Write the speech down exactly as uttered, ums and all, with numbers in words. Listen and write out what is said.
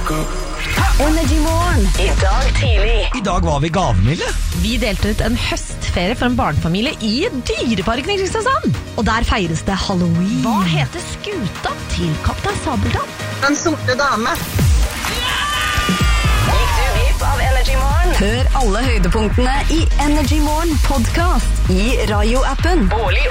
Energy Morgen. I dag tidlig. I dag var vi gavmilde. Vi delte ut en høstferie for en barnefamilie i Dyreparken i Kristiansand. Og der feires det Halloween. Hva heter skuta til Kaptein Sabeltann? Den sorte dame. Gikk du glipp av Energy Morgen? Hør alle høydepunktene i Energy Morgen podcast i Radio-appen. Årlig